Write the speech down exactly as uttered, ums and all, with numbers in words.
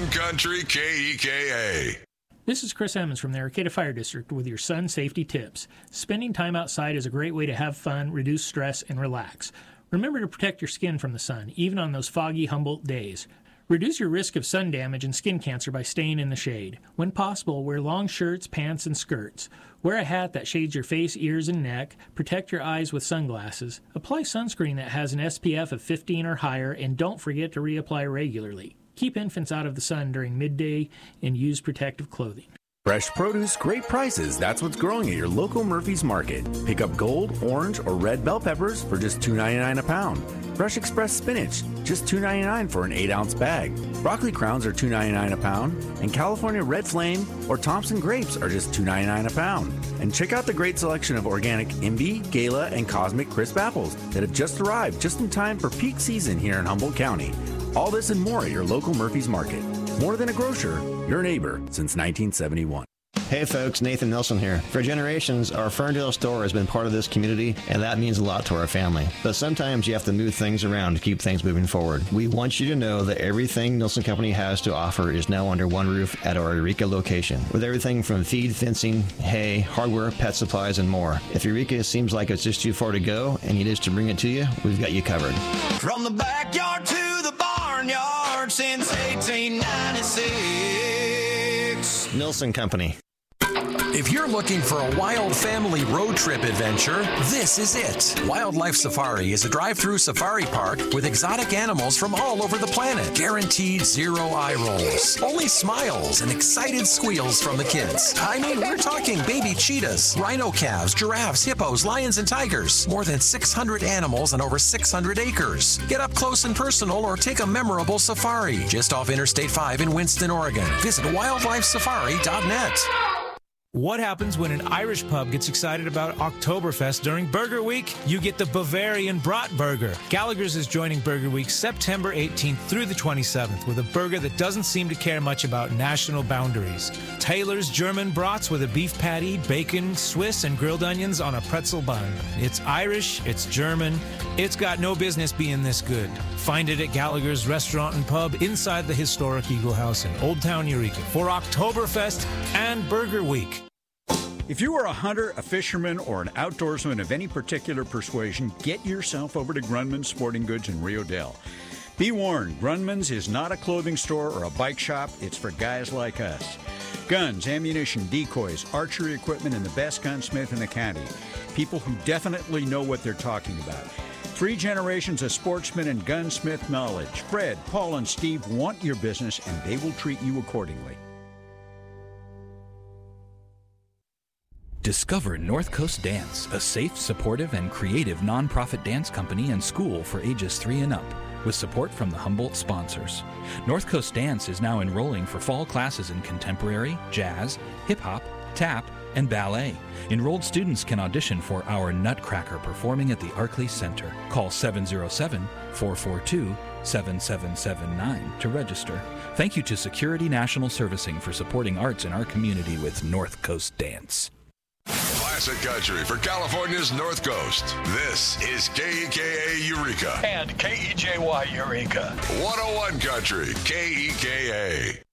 one Country K E K A. This is Chris Emmons from the Arcata Fire District with your sun safety tips. Spending time outside is a great way to have fun, reduce stress, and relax. Remember to protect your skin from the sun, even on those foggy Humboldt days. Reduce your risk of sun damage and skin cancer by staying in the shade. When possible, wear long shirts, pants, and skirts. Wear a hat that shades your face, ears, and neck. Protect your eyes with sunglasses. Apply sunscreen that has an S P F of fifteen or higher, and don't forget to reapply regularly. Keep infants out of the sun during midday and use protective clothing. Fresh produce, great prices. That's what's growing at your local Murphy's Market. Pick up gold, orange, or red bell peppers for just two ninety-nine a pound. Fresh Express spinach, just two ninety-nine for an eight ounce bag. Broccoli crowns are two ninety-nine a pound. And California Red Flame or Thompson grapes are just two ninety-nine a pound. And check out the great selection of organic Imbi, Gala, and Cosmic Crisp apples that have just arrived just in time for peak season here in Humboldt County. All this and more at your local Murphy's Market. More than a grocer, your neighbor since nineteen seventy-one. Hey folks, Nathan Nelson here. For generations, our Ferndale store has been part of this community, and that means a lot to our family. But sometimes you have to move things around to keep things moving forward. We want you to know that everything Nelson Company has to offer is now under one roof at our Eureka location, with everything from feed, fencing, hay, hardware, pet supplies, and more. If Eureka seems like it's just too far to go and you need us to bring it to you, we've got you covered. From the backyard to the barnyard since eighteen ninety-six. Nelson Company. If you're looking for a wild family road trip adventure, this is it. Wildlife Safari is a drive-through safari park with exotic animals from all over the planet. Guaranteed zero eye rolls. Only smiles and excited squeals from the kids. I mean, we're talking baby cheetahs, rhino calves, giraffes, hippos, lions, and tigers. More than six hundred animals and over six hundred acres. Get up close and personal or take a memorable safari just off Interstate five in Winston, Oregon. Visit wildlife safari dot net. What happens when an Irish pub gets excited about Oktoberfest during Burger Week? You get the Bavarian Brat Burger. Gallagher's is joining Burger Week September eighteenth through the twenty-seventh with a burger that doesn't seem to care much about national boundaries. Taylor's German brats with a beef patty, bacon, Swiss, and grilled onions on a pretzel bun. It's Irish, it's German, it's got no business being this good. Find it at Gallagher's Restaurant and Pub inside the historic Eagle House in Old Town Eureka for Oktoberfest and Burger Week. If you are a hunter, a fisherman, or an outdoorsman of any particular persuasion, get yourself over to Grunman's Sporting Goods in Rio Dell. Be warned, Grunman's is not a clothing store or a bike shop. It's for guys like us. Guns, ammunition, decoys, archery equipment, and the best gunsmith in the county. People who definitely know what they're talking about. Three generations of sportsman and gunsmith knowledge. Fred, Paul, and Steve want your business, and they will treat you accordingly. Discover North Coast Dance, a safe, supportive, and creative nonprofit dance company and school for ages three and up, with support from the Humboldt sponsors. North Coast Dance is now enrolling for fall classes in contemporary, jazz, hip-hop, tap, and ballet. Enrolled students can audition for our Nutcracker performing at the Arkley Center. Call seven oh seven, four four two, seven seven seven nine to register. Thank you to Security National Servicing for supporting arts in our community with North Coast Dance. Classic country for California's North Coast. This is K E K A Eureka. And K E J Y Eureka. one oh one Country, K E K A.